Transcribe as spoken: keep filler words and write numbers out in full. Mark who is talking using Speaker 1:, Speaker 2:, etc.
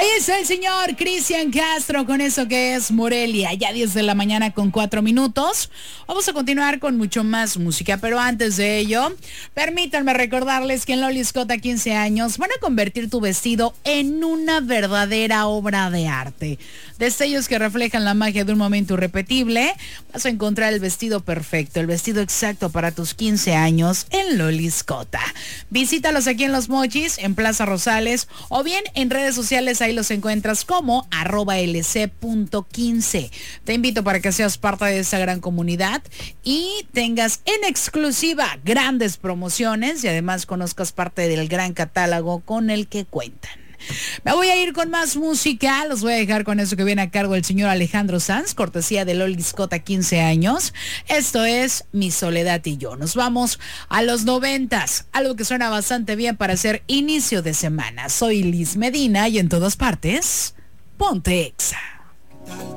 Speaker 1: Ahí está el señor Cristian Castro con eso que es Morelia, ya diez de la mañana con cuatro minutos. Vamos a continuar con mucho más música, pero antes de ello, permítanme recordarles que en Loli Scott a quince años van a convertir tu vestido en una verdadera obra de arte. Destellos que reflejan la magia de un momento irrepetible. Vas a encontrar el vestido perfecto, el vestido exacto para tus quince años en Loli Scott. Visítalos aquí en Los Mochis, en Plaza Rosales, o bien en redes sociales. Ahí los encuentras como arroba lc punto quince. Te invito para que seas parte de esta gran comunidad y tengas en exclusiva grandes promociones y además conozcas parte del gran catálogo con el que cuentan. Me voy a ir con más música, los voy a dejar con eso que viene a cargo el señor Alejandro Sanz, cortesía de Loli Scott a quince años. Esto es Mi Soledad y Yo. Nos vamos a los noventas, algo que suena bastante bien para hacer inicio de semana. Soy Liz Medina y en todas partes, ponte Exa.